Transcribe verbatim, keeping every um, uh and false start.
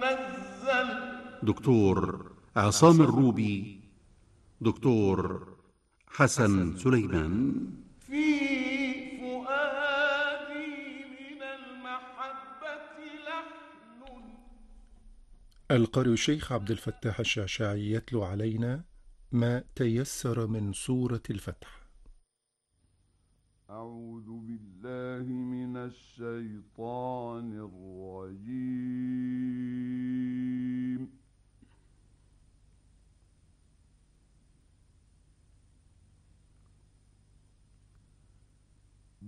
منزل. دكتور عصام الروبي، دكتور حسن سليمان. في فؤادي من المحبة لحن. القارئ الشيخ عبد الفتاح الشعشاعي يتلو علينا ما تيسر من سورة الفتح. أعوذ بالله من الشيطان الرجيم.